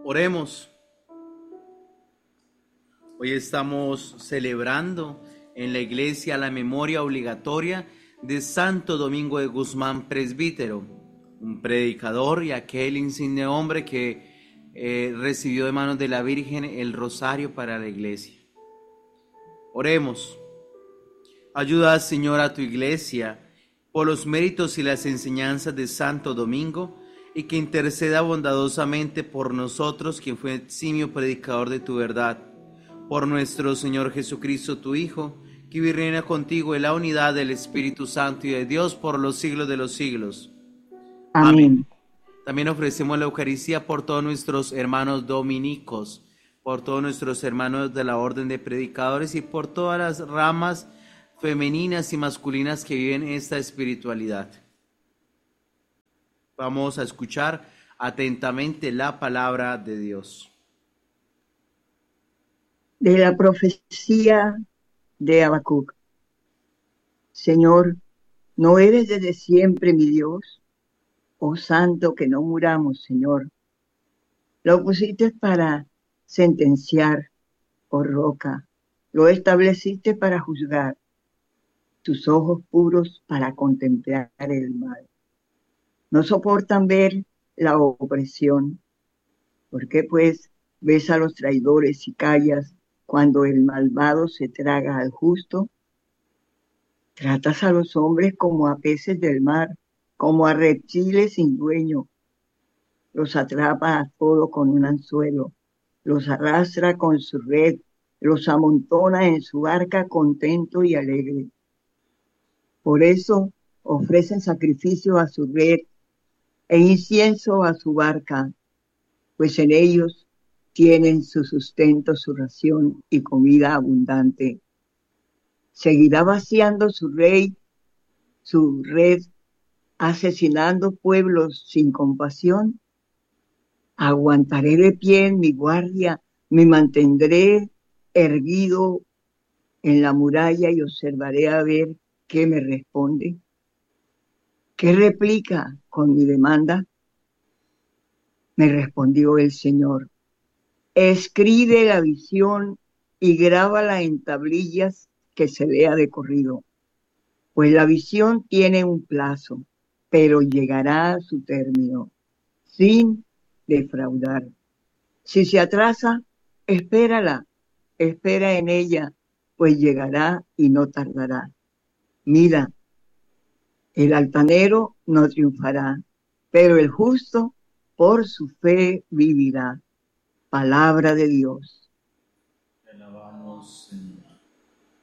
Oremos. Hoy estamos celebrando en la iglesia la memoria obligatoria de Santo Domingo de Guzmán, presbítero, un predicador y aquel insigne hombre que recibió de manos de la Virgen el rosario para la iglesia. Oremos. Ayuda, Señor, a tu iglesia por los méritos y las enseñanzas de Santo Domingo, y que interceda bondadosamente por nosotros, quien fue eximio predicador de tu verdad. Por nuestro Señor Jesucristo, tu Hijo, que vive y reina contigo en la unidad del Espíritu Santo y de Dios por los siglos de los siglos. Amén. Amén. También ofrecemos la Eucaristía por todos nuestros hermanos dominicos, por todos nuestros hermanos de la Orden de Predicadores y por todas las ramas femeninas y masculinas que viven esta espiritualidad. Vamos a escuchar atentamente la palabra de Dios. De la profecía de Habacuc. Señor, ¿no eres desde siempre mi Dios? Oh Santo, que no muramos, Señor. Lo pusiste para sentenciar, oh roca. Lo estableciste para juzgar. Tus ojos puros para contemplar el mal. No soportan ver la opresión. ¿Por qué pues ves a los traidores y callas cuando el malvado se traga al justo? Tratas a los hombres como a peces del mar, como a reptiles sin dueño. Los atrapa a todos con un anzuelo, los arrastra con su red, los amontona en su barca contento y alegre. Por eso ofrecen sacrificio a su red e incienso a su barca, pues en ellos tienen su sustento, su ración y comida abundante. Seguirá vaciando su red, asesinando pueblos sin compasión. Aguantaré de pie en mi guardia, me mantendré erguido en la muralla y observaré a ver qué me responde. ¿Qué replica con mi demanda? Me respondió el Señor. Escribe la visión y grábala en tablillas que se lea de corrido, pues la visión tiene un plazo, pero llegará a su término, sin defraudar. Si se atrasa, espérala, espera en ella, pues llegará y no tardará. Mira, el altanero no triunfará, pero el justo por su fe vivirá. Palabra de Dios. Te alabamos, Señor.